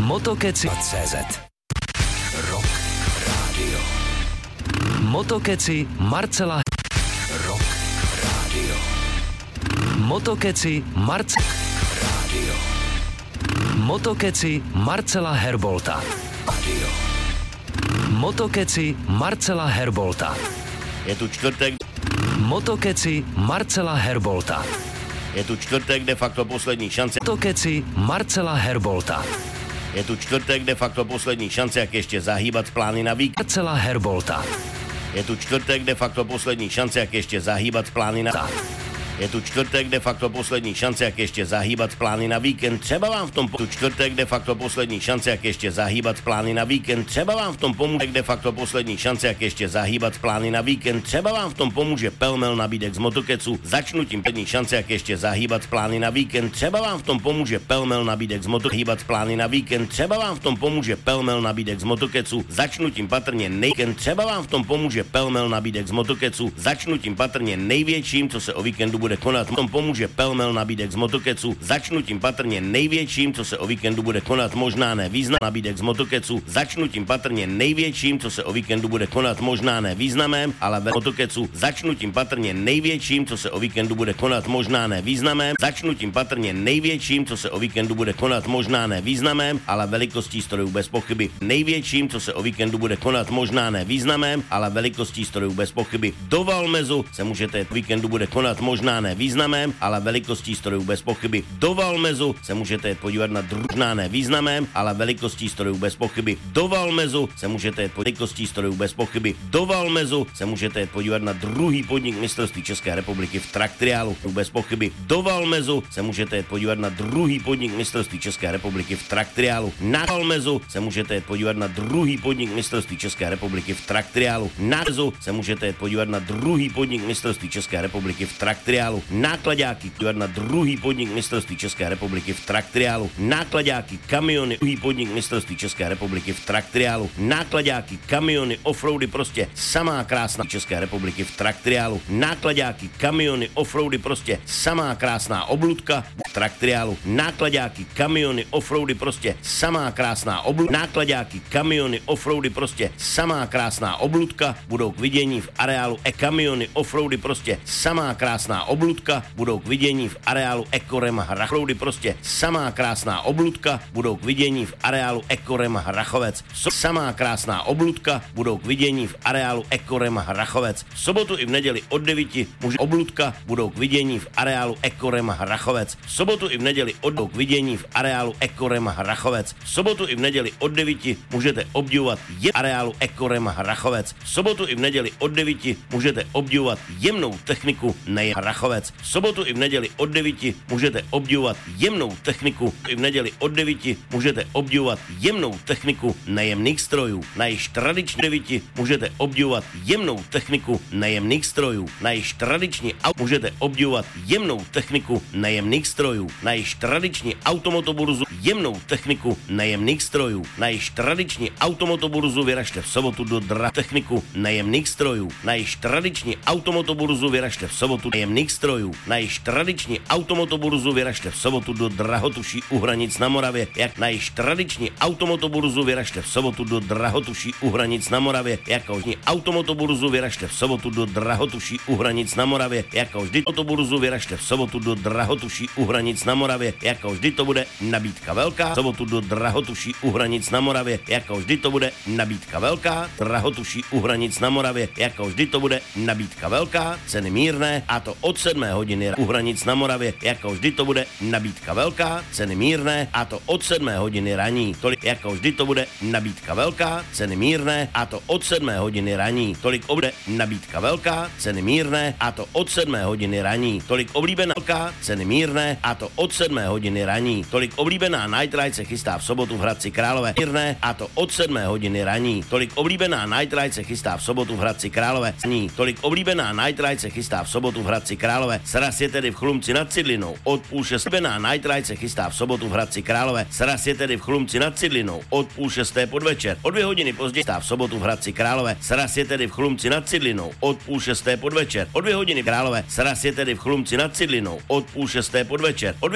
Motokeci.cz Rock Radio. Motokeci Marcela. Rock Radio. Motokeci Radio. Motokeci Marcela Herbolta. Radio. Motokeci Marcela Herbolta. Je tu čtvrtek. Motokeci Marcela Herbolta. Je tu čtvrtek, de facto poslední šance. Motokeci Marcela Herbolta. Je tu čtvrtek, de facto poslední šance, jak ještě zahýbat plány na víkend. Marcela Herbolta. Je tu čtvrtek, de facto poslední šance, jak ještě zahýbat plány na... Je tu čtvrtek, de facto poslední šance, jak ještě zahýbat plány na víkend. Třeba vám v tom tu čtvrtek, de facto poslední šance, jak ještě zahýbat plány na víkend. Třeba vám v tom pomůže, de facto poslední šance, jak ještě zahýbat plány na víkend. Třeba vám v tom pomůže pelmel nabídek z Motokecu. Začnu tím poslední šance, jak ještě zahýbat plány na víkend. Třeba vám v tom pomůže pelmel nabídek z Motokecu. Plány na víkend. Třeba vám v tom pomůže pelmel nabídek z Motokecu. Začnu tím patrně nejvíkend. Třeba vám v tom pomůže pelmel nabídek z Motokecu. Začnu tím patrně největším, co se o víkendu bude konat. V tom pomůže pelmel nabídek z Motokecu. Začnu tím patrně největším, co se o víkendu bude konat, možná ne význam nabídek z Motokecu. Začnu tím patrně největším, co se o víkendu bude konat, možná ne významem, ale ve Motokecu. Začnu tím patrně největším, co se o víkendu bude konat, možná ne významem. Začnu tím patrně největším, co se o víkendu bude konat, možná ne významem, ale velikostí strojů bez pochyby. Největším, co se o víkendu bude konat, možná ne významem, ale velikostí strojů bez pochyby. Do Valmezu se můžete víkendu bude konat, možná ne významem, ale velikostí strojů bez pochyby. Do Valmezu se můžete podívat na možná ne významem, ale velikostí strojů bez pochyby. Do Valmezu se můžete velikostí strojů bez pochyby. Do Valmezu se můžete podívat na druhý podnik mistrovství České republiky v traktriálu bez pochyby. Do Valmezu se můžete podívat na druhý podnik mistrovství České republiky v traktriálu. Na Valmezu se můžete podívat na druhý podnik mistrovství České republiky v traktriálu. Na Valmezu se můžete podívat na druhý podnik mistrovství České republiky v traktriálu. Náklaďáky podívat na druhý podnik mistrovství České republiky v traktriálu. Náklaďáky, kamiony, druhý podnik mistrovství České republiky v traktriálu. Náklaďáky, kamiony, offroady, prostě samá krásná České republiky v traktriálu. Náklaďáky, kamiony, offroady, prostě samá krásná obludka v traktriálu. Náklaďáky, kamiony, offroady, prostě samá krásná obludka. Náklaďáky, kamiony, offroady, prostě samá krásná obludka budou k vidění v areálu kamiony, offroady, prostě samá krásná obludka budou k vidění v areálu Ekorem Hrachovec. Prostě samá krásná obludka budou k vidění v areálu Ekorem Hrachovec. Samá krásná obludka budou k vidění v areálu Ekorem Hrachovec. V sobotu i v neděli od 9 může obludka budou k vidění v areálu Ekorem Hrachovec. V sobotu i v neděli od k vidění v areálu Ekorem Hrachovec. V sobotu i v neděli od 9 můžete obdivovat areálu Ekorem Hrachovec. V sobotu i v neděli od 9 můžete obdivovat jemnou techniku nejen Hrachovec. V sobotu i v neděli od 9 můžete obdivovat jemnou techniku. I v neděli od 9 můžete obdivovat jemnou techniku nejemných strojů. Na již tradiční 9 můžete obdivovat jemnou techniku nejemných strojů. Na již tradiční můžete obdivovat jemnou techniku nejemných strojů. Na již tradiční automotoburzu jemnou techniku nejemných strojů. Na již tradiční automotoburzu vyražte v sobotu do techniku nejemných strojů. Na již tradiční automotoburzu vyražte v sobotu nejemných strojů. Na již tradiční automotoburzu vyražte v sobotu do Drahotuší u hranic na Moravě. Jak na již tradiční automotoburzu vyražte v sobotu do Drahotuší u hranic na Moravě. Jako vždy automotoburzu vyražte v sobotu do Drahotuší u hranic na Moravě. Jako vždy automotoburzu vyražte v sobotu do Drahotuší u hranic na Moravě. Jako vždy to bude nabídka velká. V sobotu do Drahotuší u hranic na Moravě. Jako vždy to bude nabídka velká. Drahotuší u hranic na Moravě. Jako vždy to bude nabídka velká. Ceny mírné a to od 7 hodiny u hranic na Moravě. Jako vždy to bude nabídka velká, ceny mírné a to od 7 hodiny raní. Tolik jako vždy to bude nabídka velká, ceny mírné a to od 7 hodiny raní. Tolik bude nabídka velká, ceny mírné a to od 7 hodiny raní. Tolik oblíbená velká, ceny mírné a to od 7 hodiny raní. Tolik oblíbená Night Ride se chystá v sobotu v Hradci Králové. Mírné a to od 7 hodiny raní. Tolik oblíbená Night Ride se chystá v sobotu v Hradci Králové. Tolik oblíbená Night Ride se chystá v sobotu v Hradci Králové. Sraz je tedy v Chlumci nad Cidlinou. Od 5:30 oblíbená Night Ride se chystá v sobotu v Hradci Králové. Sraz je tedy v Chlumci nad Cidlinou. Od 5:30 podvečer. O 2 hodiny později v sobotu v Hradci Králové. Sraz je tedy v Chlumci nad Cidlinou. Od 5:30 podvečer. O 2 hodiny Králové. Sraz je tedy v Chlumci nad Cidlinou. Od 5:30 podvečer.